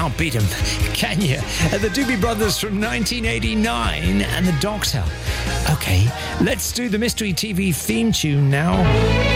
can't beat them, can you? The Doobie Brothers from 1989 and the Dogs Hell. Okay, let's do the Mystery TV theme tune now.